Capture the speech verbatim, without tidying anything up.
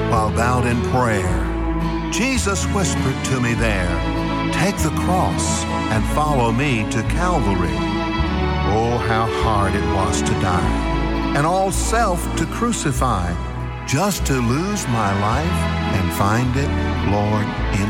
while bowed in prayer. Jesus whispered to me there, "Take the cross and follow me to Calvary." Oh, how hard it was to die, and all self to crucify, just to lose my life and find it, Lord, in